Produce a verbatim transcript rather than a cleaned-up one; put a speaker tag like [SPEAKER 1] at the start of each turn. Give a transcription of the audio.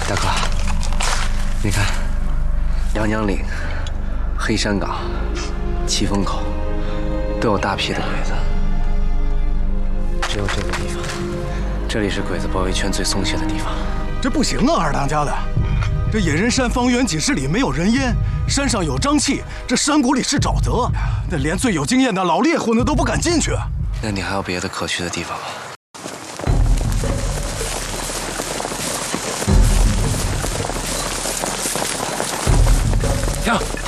[SPEAKER 1] 大哥，你看，阳江岭、黑山岗、七风口都有大批的鬼子，只有这个地方，这里是鬼子包围圈最松懈的地方。
[SPEAKER 2] 这不行啊，二当家的，这野人山方圆几十里没有人烟，山上有瘴气，这山谷里是沼泽，那连最有经验的老猎户呢都不敢进去。
[SPEAKER 1] 那你还有别的可去的地方吗？ 停！